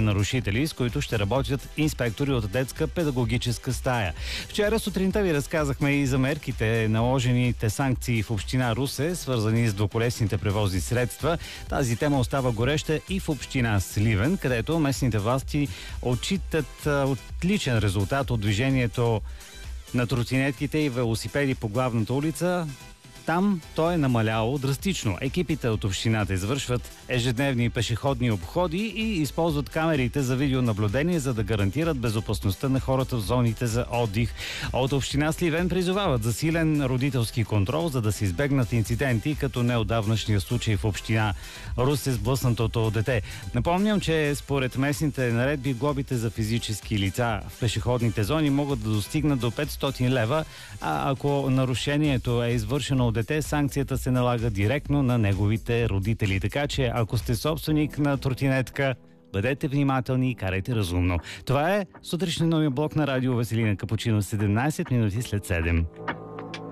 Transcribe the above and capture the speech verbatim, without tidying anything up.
нарушители, с които ще работят инспектори от детска педагогическа стая. Вчера сутринта ви разказахме и за мерките, наложените санкции в община Русе, свързани с двуколесните превозни средства. Тази тема остава гореща и в община Сливен, където местните власти отчитат отличен резултат от движението на тротинетките и велосипеди по главната улица. Там то е намаляло драстично. Екипите от общината извършват ежедневни пешеходни обходи и използват камерите за видеонаблюдение, за да гарантират безопасността на хората в зоните за отдих. От община Сливен призовават за силен родителски контрол, за да се избегнат инциденти, като неотдавнашния случай в община Русе с блъснатото дете. Напомням, че според местните наредби глобите за физически лица в пешеходните зони могат да достигнат до петстотин лева, а ако нарушението е извършено от дете, санкцията се налага директно на неговите родители. Така че, ако сте собственик на тротинетка, бъдете внимателни и карайте разумно. Това е сутрешния нови блок на радио Веселина Капучино, седемнайсет минути след седем.